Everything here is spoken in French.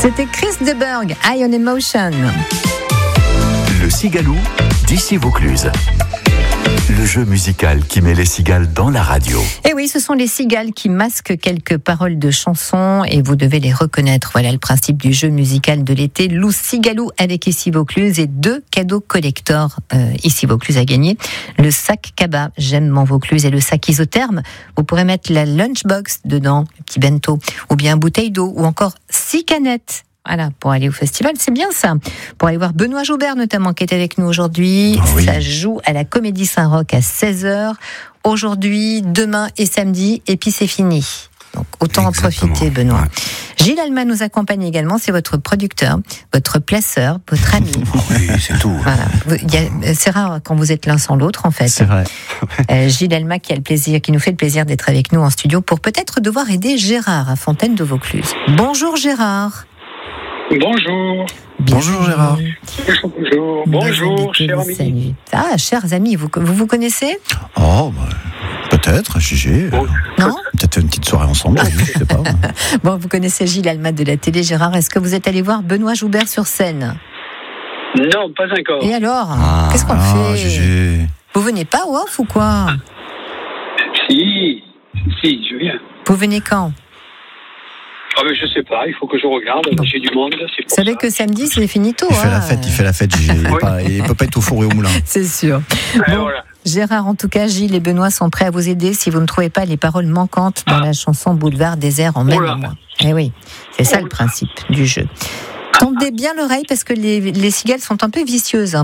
C'était Chris de Burgh, Eye on Emotion. Le Cigalou d'ici Vaucluse. Le jeu musical qui met les cigales dans la radio. Et oui, ce sont les cigales qui masquent quelques paroles de chansons et vous devez les reconnaître. Voilà le principe du jeu musical de l'été. Lou Cigalou avec Ici Vaucluse et 2 cadeaux collector Ici Vaucluse à gagner. Le sac Kaba, j'aime mon Vaucluse, et le sac isotherme. Vous pourrez mettre la lunchbox dedans, le petit bento, ou bien une bouteille d'eau, ou encore 6 canettes. Voilà, pour aller au festival, c'est bien ça. Pour aller voir Benoît Joubert notamment, qui est avec nous aujourd'hui. Oui. Ça joue à la Comédie Saint-Roch à 16h. Aujourd'hui, demain et samedi, et puis c'est fini. Donc autant Exactement. en profiter, Benoît. Ouais. Gilles Alma nous accompagne également, c'est votre producteur, votre placeur, votre ami. Oui, c'est tout. Voilà. C'est rare quand vous êtes l'un sans l'autre, en fait. C'est vrai. Gilles Alma qui nous fait le plaisir d'être avec nous en studio pour peut-être devoir aider Gérard à Fontaine de Vaucluse. Bonjour Gérard. Bonjour. Bonjour, Gérard. Bonjour. Bonjour, chers amis. Salut. Ah, chers amis, vous connaissez ? Oh, peut-être, Gégé. Non ? Peut-être une petite soirée ensemble, je sais pas. Bon, vous connaissez Gilles Alma de la télé. Gérard, est-ce que vous êtes allé voir Benoît Joubert sur scène ? Non, pas encore. Et alors ? Qu'est-ce qu'on fait ? Gégé. Vous venez pas au off ou quoi ? Si, je viens. Vous venez quand ? Ah mais je sais pas, il faut que je regarde. Bon. J'ai du monde, c'est pour Vous savez ça. que samedi, c'est finito. Il fait la fête, Gégé. Il peut pas être au four et au moulin. C'est sûr. Bon, Voilà. Gérard, en tout cas, Gilles et Benoît sont prêts à vous aider si vous ne trouvez pas les paroles manquantes dans la chanson Boulevard désert en même Oula. mois. Eh oui, c'est ça le principe du jeu. Tendez bien l'oreille parce que les cigales sont un peu vicieuses.